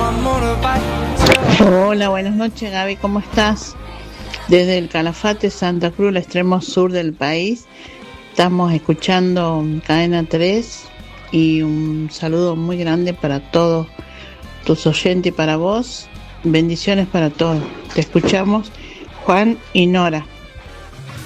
Hola, buenas noches Gaby, ¿cómo estás? Desde el Calafate, Santa Cruz, el extremo sur del país, estamos escuchando Cadena 3 y un saludo muy grande para todos tus oyentes y para vos, bendiciones para todos. Te escuchamos, Juan y Nora.